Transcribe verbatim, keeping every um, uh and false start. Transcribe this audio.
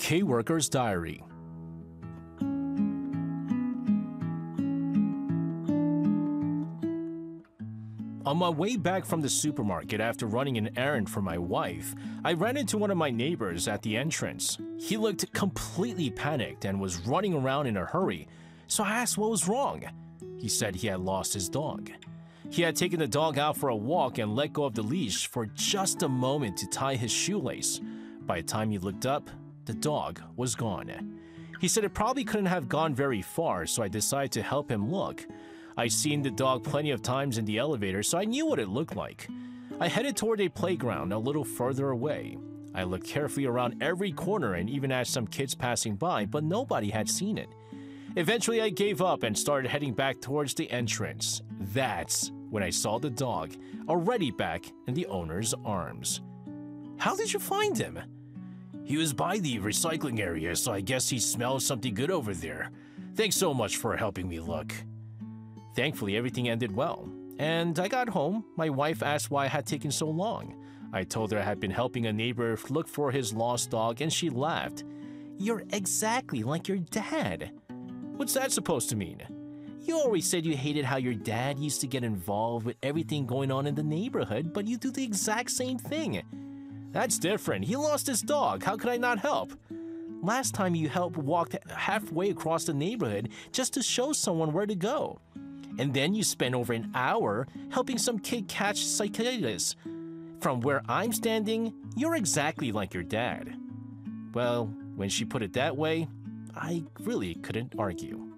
K-Worker's Diary. On my way back from the supermarket after running an errand for my wife, I ran into one of my neighbors at the entrance. He looked completely panicked and was running around in a hurry, so I asked what was wrong. He said he had lost his dog. He had taken the dog out for a walk and let go of the leash for just a moment to tie his shoelace. By the time he looked up, the dog was gone. He said it probably couldn't have gone very far, so I decided to help him look. I'd seen the dog plenty of times in the elevator, so I knew what it looked like. I headed toward a playground a little further away. I looked carefully around every corner and even asked some kids passing by, but nobody had seen it. Eventually, I gave up and started heading back towards the entrance. That's when I saw the dog, already back in the owner's arms. How did you find him? He was by the recycling area, so I guess he smelled something good over there. Thanks so much for helping me look. Thankfully, everything ended well. And I got home. My wife asked why I had taken so long. I told her I had been helping a neighbor look for his lost dog, and she laughed. You're exactly like your dad. What's that supposed to mean? You always said you hated how your dad used to get involved with everything going on in the neighborhood, but you do the exact same thing. That's different. He lost his dog. How could I not help? Last time you helped walked halfway across the neighborhood just to show someone where to go. And then you spent over an hour helping some kid catch cicadas. From where I'm standing, you're exactly like your dad. Well, when she put it that way, I really couldn't argue.